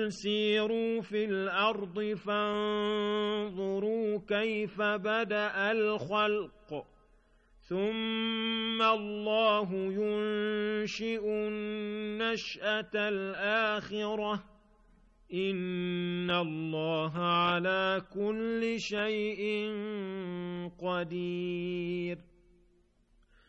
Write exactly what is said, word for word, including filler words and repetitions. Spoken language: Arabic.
قل سيروا في الأرض فانظروا كيف بدأ الخلق ثم الله ينشئ النشأة الآخرة إن الله على كل شيء قدير.